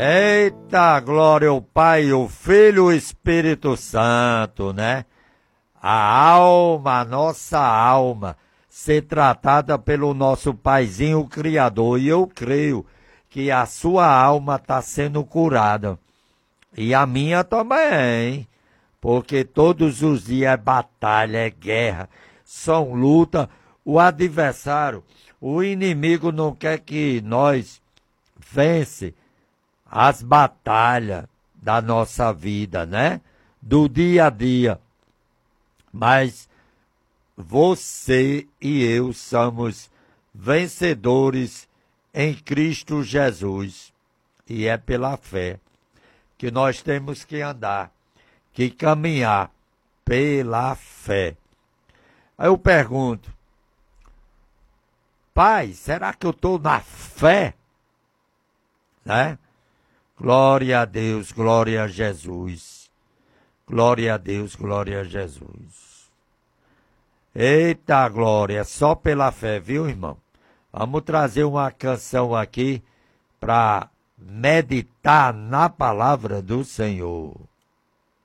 Eita, glória ao Pai, o Filho, o Espírito Santo, né? A nossa alma, ser tratada pelo nosso Paizinho Criador. E eu creio que a sua alma está sendo curada. E a minha também, porque todos os dias é batalha, é guerra, são luta. O adversário, o inimigo não quer que nós vence as batalhas da nossa vida, né? Do dia a dia. Mas você e eu somos vencedores em Cristo Jesus. E é pela fé que nós temos que andar, que caminhar pela fé. Aí eu pergunto, Pai, será que eu estou na fé? Né? Glória a Deus, glória a Jesus. Glória a Deus, glória a Jesus. Eita glória, só pela fé, viu, irmão? Vamos trazer uma canção aqui para meditar na palavra do Senhor.